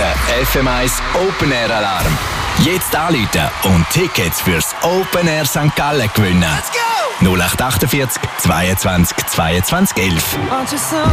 Der FM1 Open Air Alarm. Jetzt anrufen und Tickets fürs Open Air St. Gallen gewinnen. 0848 22 22 11.